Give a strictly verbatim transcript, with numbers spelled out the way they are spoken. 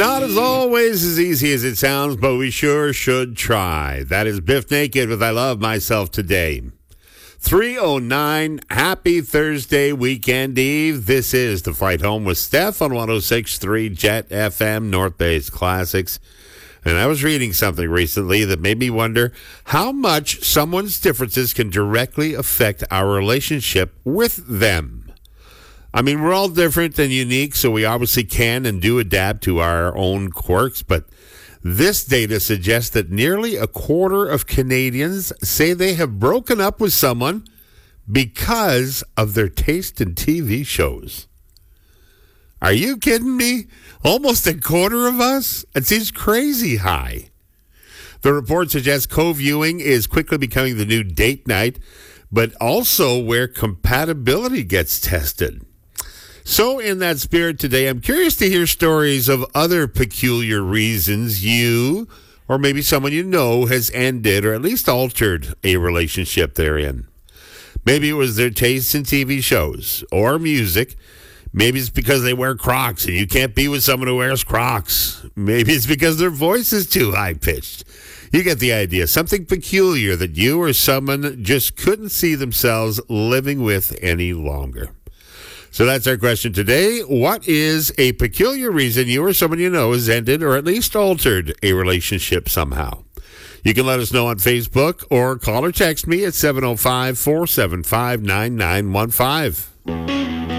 not as always as easy as it sounds, but we sure should try. That is Biff Naked with I Love Myself Today. three oh nine, happy Thursday weekend eve. This is The Flight Home with Steph on one oh six point three Jet F M, North Bay's Classics. And I was reading something recently that made me wonder how much someone's differences can directly affect our relationship with them. I mean, we're all different and unique, so we obviously can and do adapt to our own quirks, but this data suggests that nearly a quarter of Canadians say they have broken up with someone because of their taste in T V shows. Are you kidding me? Almost a quarter of us? It seems crazy high. The report suggests co-viewing is quickly becoming the new date night, but also where compatibility gets tested. So in that spirit today, I'm curious to hear stories of other peculiar reasons you, or maybe someone you know, has ended or at least altered a relationship they're in. Maybe it was their taste in T V shows or music. Maybe it's because they wear Crocs and you can't be with someone who wears Crocs. Maybe it's because their voice is too high-pitched. You get the idea. Something peculiar that you or someone just couldn't see themselves living with any longer. So that's our question today. What is a peculiar reason you or someone you know has ended or at least altered a relationship somehow? You can let us know on Facebook or call or text me at seven oh five, four seven five, nine nine one five.